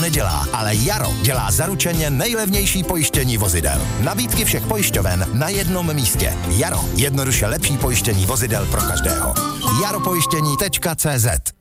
nedělá, ale Jaro dělá zaručeně nejlevnější pojištění vozidel. Nabídky všech pojišťoven na jednom místě. Jaro, jednoduše lepší pojištění vozidel pro každého. jaropojištění.cz